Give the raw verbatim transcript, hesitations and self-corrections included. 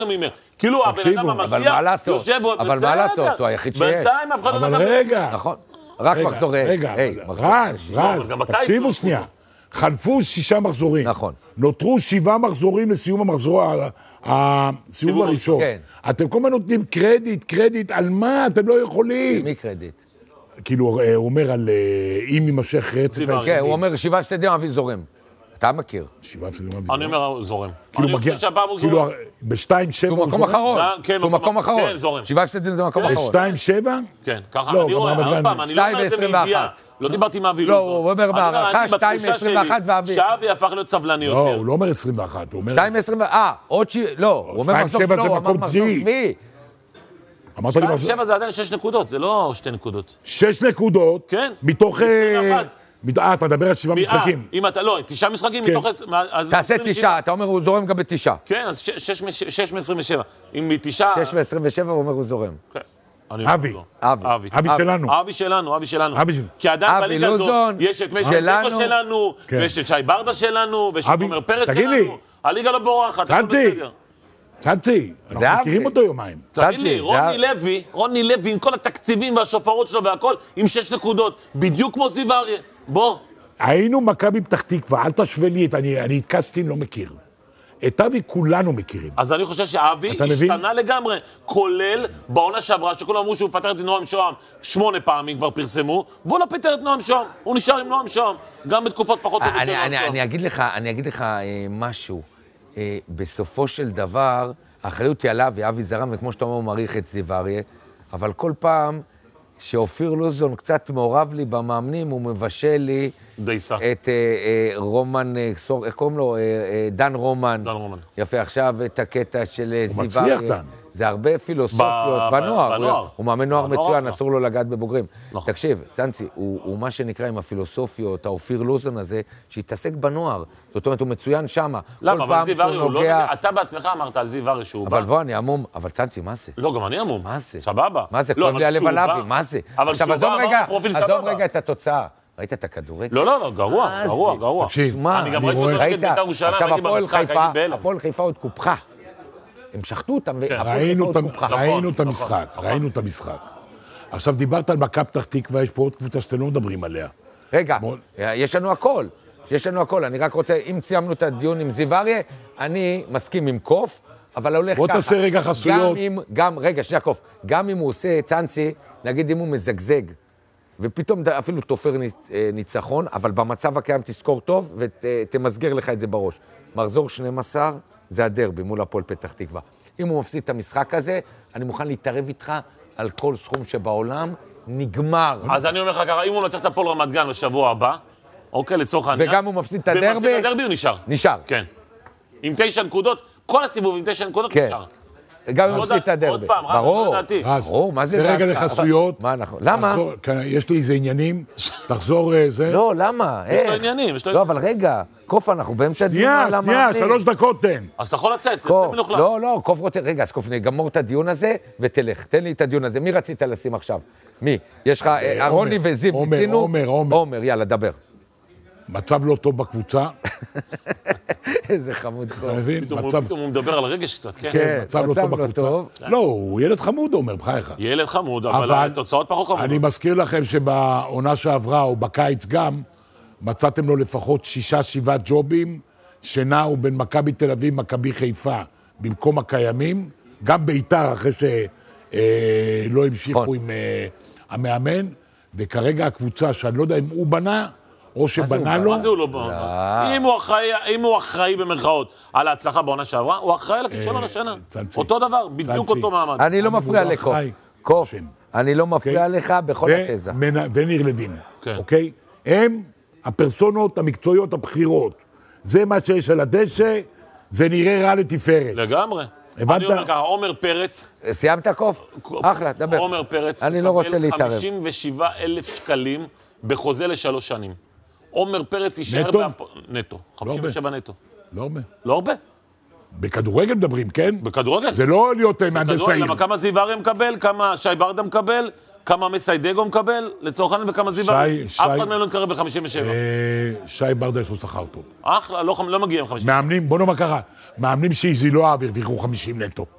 כאילו הבן אדם המשיח יושב... אבל מה לעשות? הוא היחיד שיש. בינתיים אף אחד לא... אבל רגע. נכון. רק מחזור... רגע, רז, רז, תקשיבו שנייה. חלפו שישה מחזורים. נכון. נותרו שבעה מחזורים לסיום המחזור, הסיום הראשון. אתם כל הזמן נותנים קרדיט, קרדיט, על מה? אתם לא יכולים. מי קרדיט? כאילו, הוא אומר על אם יימשך רצף... כן, הוא אומר שבעה הפסדים אבי זורם. אתה מכיר. שבעה הפסדים אבי זורם. אני אומר זורם. אני חושב שהפעם הוא זורם. בשתיים שבע הוא מקום אחרון. שהוא מקום אחרון. כן, זורם. שבעה הפסדים זה מקום אחרון. בשתיים שבע? כן, ככה אני רואה. עוד פעם, אני לא אומר את זה מידיעת. לא דיברתי עם אבי לא, הוא אומר בהערכה שתיים עשרים ואחת ואבי. שאבי הפך להיות סבלני יותר. לא, הוא לא אומר עשרים ואחת, הוא אומר... שתיים עשרים ואחת, אה, עוד ש... לא, הוא אומר מחזור שלו, הוא אמר מחזור שמי. שתיים שבע זה עדיין שש נקודות, זה לא שתי נקודות. שש נקודות? כן. מתוך... עשרים ואחת. אה, אתה מדבר על שבעה משחקים. אם אתה, לא, תשעה משחקים מתוך... תעשה תשעה, אתה אומר הוא זורם גם בתשעה. כן, אז שש מ-עשרים ושבע. אם מתשעה... שש מ-עשרים ושבע הוא אומר הוא זורם. כן. אבי. אבי. אבי שלנו. אבי שלנו, אבי שלנו. אבי שלנו. כי עדיין בליגה הזאת יש את משהו דקו שלנו, ויש את שי ברדה שלנו, ויש את עומר פרץ שלנו. הליגה לא בורחת. צנצי. צנצי. אנחנו מכירים אותו יומיים. תגיד לי, רוני לוי, רוני לוי עם כל התקציבים והשופרות שלו והכל, עם שש נקודות, בדיוק כמו זיו אריה. בוא. היינו מכבי פתח תקווה, אל תשווה לי, אני את קסטין לא מכיר. את אבי כולנו מכירים. אז אני חושב שאבי השתנה לגמרי, כולל בעונה שעברה, שכולם אמרו שהוא מפטר את נועם שוהם, שמונה פעמים כבר פרסמו, והוא לא פיטר את נועם שוהם, הוא נשאר עם נועם שוהם, גם בתקופות פחות טובות של נועם שוהם. אני אגיד לך, אני אגיד לך משהו, בסופו של דבר, האחריות היא עליו, ואבי זרם, וכמו שאתה אומר, הוא מעריך את זיו אריה, אבל כל פעם שאופיר לוזון קצת מעורב לי במאמנים, הוא מבשל לי דייסה. את רומן, איך קוראים לו? דן רומן. דן רומן. יפה, עכשיו את הקטע של זיו הוא מצליח דן. זה הרבה פילוסופיות בנוער. בנוער. הוא מאמן נוער מצוין, אסור לו לגעת בבוגרים. תקשיב, צנצי, הוא מה שנקרא עם הפילוסופיות, האופיר לוזון הזה, שהתעסק בנוער. זאת אומרת, הוא מצוין שמה. למה? אבל זיו אריה הוא לא... אתה בעצמך אמרת על זיו אריה שהוא בא. אבל בוא, אני עמום. אבל צנצי, מה זה? לא, גם אני עמום. מה זה? סבבה. מה זה? כואב לי הלב על אבי, מה זה? עכשיו, עזוב רגע, עזוב רגע את התוצאה. ראית את הכדורגל? לא, לא, לא, גרוע, גרוע, גרוע. תקשיב, אני גם ראיתי אותו נגד בית"ר ירושלים, הייתי במשחק, הייתי בהלם. הפועל חיפה עוד קופחה. הם שחטו אותם, ראינו את המשחק, ראינו את המשחק. עכשיו דיברת על מכבי פתח תקווה, יש פה עוד קבוצה שאתם לא מדברים עליה. רגע, יש לנו הכל, יש לנו הכל. אני רק רוצה, אם סיימנו את הדיון עם זיו אריה, אני מסכים עם קוף, אבל הולך ככה. בוא תעשה רגע חסויות. גם, רגע, שנייה קוף, גם אם הוא עושה צנצי, נגיד אם הוא מזגזג, ופתאום אפילו תופר ניצחון, אבל במצב הקיים תזכור טוב ותמסגר לך את זה בראש. מחזור שנים עשר זה הדרבי מול הפועל פתח תקווה. אם הוא מפסיד את המשחק הזה, אני מוכן להתערב איתך על כל סכום שבעולם, נגמר. אז אני אומר לך ככה, אם הוא מצליח את הפועל רמת גן לשבוע הבא, אוקיי, לצורך העניין. וגם הוא מפסיד את הדרבי. ומפסיד את הדרבי הוא נשאר. נשאר. כן. עם תשע נקודות, כל הסיבוב עם תשע נקודות נשאר. גם אם מפסיד את הדרבי. עוד פעם, ברור, ברור, מה זה? זה רגע לחסויות. מה אנחנו? למה? יש לי איזה עניינים, תחזור זה. לא, למה? יש לו עניינים, יש לו... לא, אבל רגע, קוף, אנחנו באמצע דיון על המאמנים. שנייה, שנייה, שלוש דקות תן. אז אתה יכול לצאת, קוף, יוצא מנוחלה. לא, לא, קוף רוצה, רגע, אז קוף, נגמור את הדיון הזה ותלך. תן לי את הדיון הזה. מי רצית לשים עכשיו? מי? יש לך, ארוני וזיו, ניסינו? עומר, עומר. עומר, יאללה, דבר. מצב לא טוב בקבוצה. איזה חמוד קוף. פתאום הוא מדבר על רגש קצת, כן? כן, מצב לא טוב בקבוצה. לא, הוא ילד חמוד, עומר, בחייך. ילד חמוד, אבל תוצאות פחות חמוד. אני מזכיר לכם שבעונה שעברה, או בקיץ גם, מצאתם לו לפחות שישה, שבעה ג'ובים, שנעו בין מכבי תל אביב, מכבי חיפה, במקום הקיימים, גם ביתר, אחרי שלא המשיכו עם המאמן, וכרגע הקבוצה, שאני לא יודע אם הוא בנה, או שבנה לו... מה זה הוא לא בנה? אם הוא אחראי במרכאות על ההצלחה בעונה שעברה, הוא אחראי על הכישלון השנה. אותו דבר, בדיוק אותו מעמד. אני לא מפריע לקוף. קוף, אני לא מפריע לך בכל התזה. וניר לוין, אוקיי? הם הפרסונות המקצועיות הבחירות. זה מה שיש על הדשא, זה נראה רע לתפארת. לגמרי. אני אומר ככה, עומר פרץ... סיימת קוף? אחלה, דבר. עומר פרץ... אני לא רוצה להתערב. חמישים ושבעה אלף שקלים בחוזה לשלוש שנים. עומר פרץ יישאר... נטו? נטו. חמישים ושבע נטו. לא הרבה. לא הרבה? בכדורגל מדברים, כן? בכדורגל. זה לא להיות מהנדס העיר. למה כמה זיו אריה מקבל, כמה שי ברדה מקבל, כמה מסיידגו מקבל, לצורך העניין, וכמה זיו אריה. אף אחד מהם לא נתקרב ב-חמישים ושבע. שי ברדה יש לו שכר טוב. אחלה, לא מגיע עם חמישים. מאמנים, בוא נאמר ככה, מאמנים שאיזי לא אהב הרוויחו חמישים נטו.